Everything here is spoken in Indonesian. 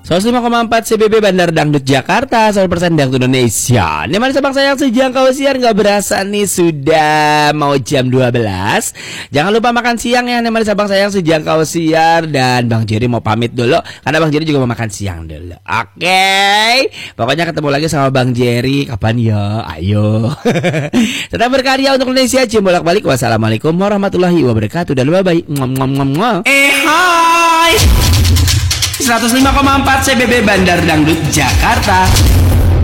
105,4 CBB Bandar Dangdut Jakarta, 100% Dangdut Indonesia. Nih mana sabang sayang sejangkau siar, gak berasa nih sudah mau jam 12. Jangan lupa makan siang ya, nih mana sabang sayang sejangkau siar. Dan Bang Jerry mau pamit dulu, karena Bang Jerry juga mau makan siang dulu. Oke, pokoknya ketemu lagi sama Bang Jerry. Kapan ya? Ayo. Tetap berkarya untuk Indonesia. Cium bolak-balik. Wassalamualaikum warahmatullahi wabarakatuh. Dan bye-bye. Hai 105,4 CBB Bandar Dangdut Jakarta.